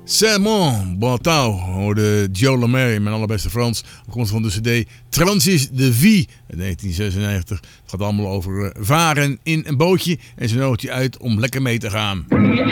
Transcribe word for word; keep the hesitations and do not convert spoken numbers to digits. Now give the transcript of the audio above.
C'est mon bateau, hoorde Joe LeMay, mijn allerbeste Frans. Komt van de cd Transis de Vie uit negentien zesennegentig. Het gaat allemaal over varen in een bootje en ze nodigt je uit om lekker mee te gaan.